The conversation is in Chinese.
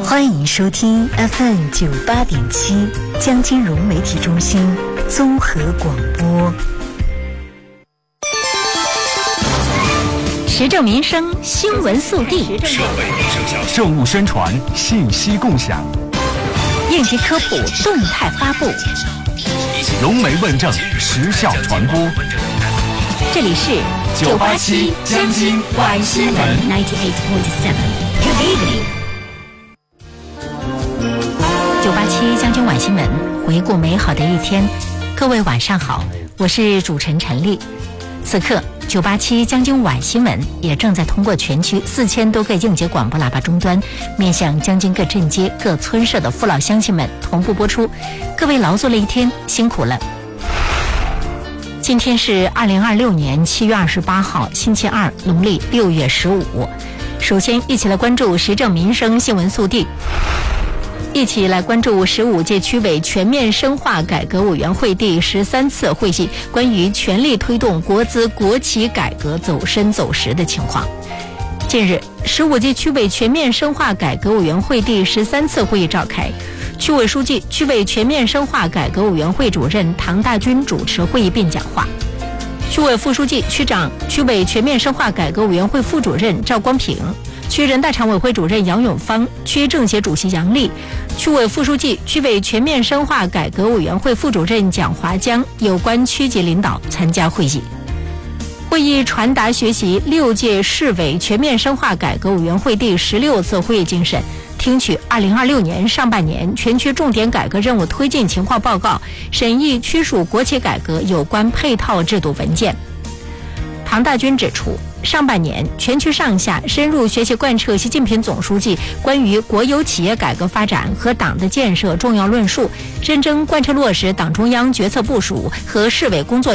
欢迎收听 FM 98.7江金融媒体中心综合广播。 时政民生新闻速递， 社会政务宣传信息共享， 应急科普动态发布， 融媒问政时效传播。 这里是 987江津晚新闻 98.7 Good evening。987江津晚新闻，回顾美好的一天。各位晚上好，我是主持人陈丽。此刻987江津晚新闻也正在通过全区4000多个应急广播喇叭终端，面向江津各镇街各村社的父老乡亲们同步播出。各位劳作了一天，辛苦了。今天是2026年7月28号星期二，农历6月15。首先一起来关注时政民生新闻速递，一起来关注15届区委全面深化改革委员会第13次会议关于全力推动国资国企改革走深走实的情况。近日，15届区委全面深化改革委员会第13次会议召开，区委书记、区委全面深化改革委员会主任唐大军主持会议并讲话。区委副书记、区长、区委全面深化改革委员会副主任赵光平，区人大常委会主任杨永芳，区政协主席杨丽，区委副书记、区委全面深化改革委员会副主任蒋华江有关区级领导参加会议。会议传达学习6届市委全面深化改革委员会第16次会议精神，听取2026年上半年全区重点改革任务推进情况报告，审议区属国企改革有关配套制度文件。唐大军指出，上半年全区上下深入学习贯彻习近平总书记关于国有企业改革发展和党的建设重要论述，认真贯彻落实党中央决策部署和市委工作